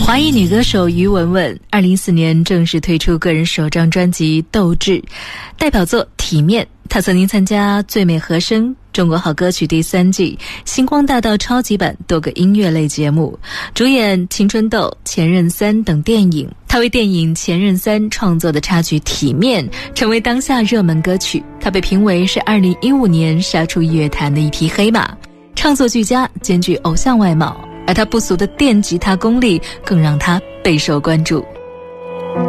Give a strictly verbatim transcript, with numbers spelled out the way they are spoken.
华裔女歌手于文文二零一四年正式推出个人首张专辑《斗志》，代表作《体面》。她曾经参加《最美和声》、《中国好歌曲》第三季、《星光大道》超级版多个音乐类节目，主演《青春痘》、《前任三》等电影。她为电影《前任三》创作的插曲《体面》成为当下热门歌曲。她被评为是二零一五年杀出乐坛的一匹黑马，唱作俱佳，兼具偶像外貌。而他不俗的电吉他功力更让他备受关注。